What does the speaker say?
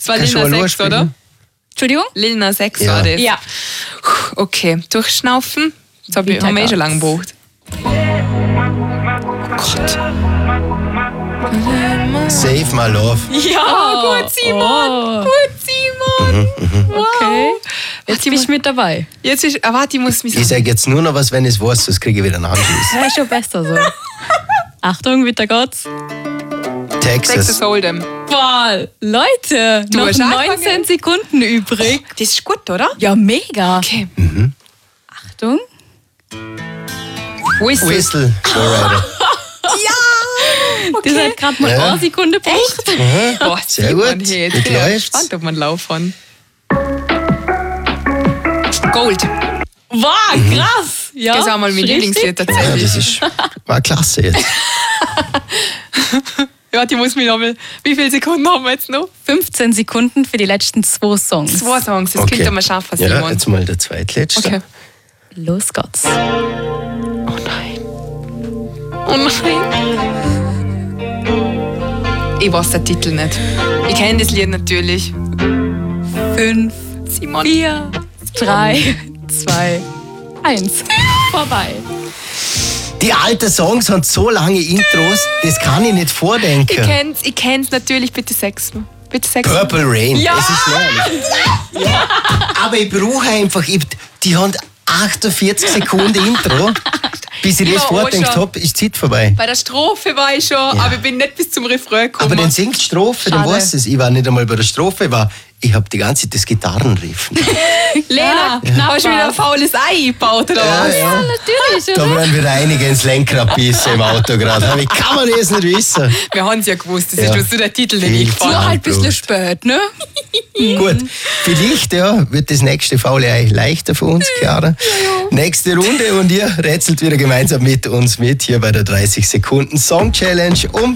Das war Lil Nas X, oder? Entschuldigung? Lil Nas X Ja. war das. Ja. Okay, durchschnaufen. Das haben wir schon lange gebraucht. Oh Gott. Save my love. Ja, gut, Simon. Gut, Simon. Okay. Jetzt bin ich mit dabei. Jetzt ist, warte, ich muss mich Ich sage jetzt nur noch was, wenn ich es weiß, sonst kriege ich wieder einen Anschluss. Ja, ist schon besser so. Achtung, weiter geht's. Texas Hold'em. Boah, Leute, Du noch hast 19 angefangen? Sekunden übrig. Das ist gut, oder? Ja, mega. Okay. Achtung. Whistle, Flowrider. Das hat gerade mal Ja. eine Sekunde gebraucht. Boah, Sehr Simon, gut. hey, jetzt Jetzt bin ich ja läuft's. gespannt, ob man laufen. Gold. Wow, krass. Ja, Das war mal mein richtig. Lieblingslied Ja, tatsächlich. war klasse jetzt. Ja, die muss mich nochmal. Wie viele Sekunden haben wir jetzt noch? 15 Sekunden für die letzten 2 Songs. 2 Songs, das könnte man schaffen, Ja, Simon. jetzt mal der zweitletzte. Okay. Los geht's. Oh nein. Oh nein. Ich weiß den Titel nicht. Ich kenne das Lied natürlich. 5, Simon. 4, 3, 2, 1. Vorbei. Die alten Songs haben so lange Intros, das kann ich nicht vordenken. Ich kenn's natürlich. Bitte sag's mir. Bitte sag's mir. Purple Rain, Ja! das ist herrlich. Ja. Aber ich brauche einfach, die haben 48 Sekunden Intro. Bis ich Ich das war auch vordenkt schon. habe, ist die Zeit vorbei. Bei der Strophe war ich schon, aber ich bin nicht bis zum Refrain gekommen. Aber dann singt die Strophe, dann Schade. weiß es. Ich war nicht einmal bei der Strophe, ich habe die ganze Zeit das Gitarrenriff. Lena, hast du wieder ein faules Ei eingebaut, oder was? Ja. Natürlich, Da oder? werden wieder einige ins Lenkrad bissen im Auto gerade. Aber wie kann man das nicht wissen? Wir haben es ja gewusst, das Ja. ist uns nur der Titel, den Viel ich gefallen Nur hat. halt ein bisschen Blut. spät, ne? Gut, vielleicht wird das nächste faule Ei leichter für uns, Chiara. Nächste Runde und ihr rätselt wieder gemeinsam mit uns mit hier bei der 30 Sekunden Song Challenge.